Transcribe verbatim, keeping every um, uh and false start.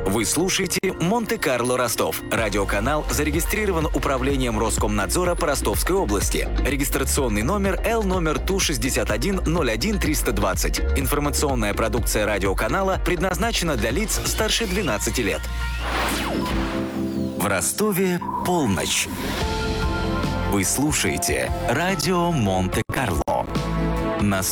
Вы слушаете «Монте-Карло Ростов». Радиоканал зарегистрирован Управлением Роскомнадзора по Ростовской области. Регистрационный номер Л номер Ту шестьдесят один ноль один триста двадцать. Информационная продукция радиоканала предназначена для лиц старше двенадцати лет. В Ростове полночь. Вы слушаете радио Монте-Карло на сто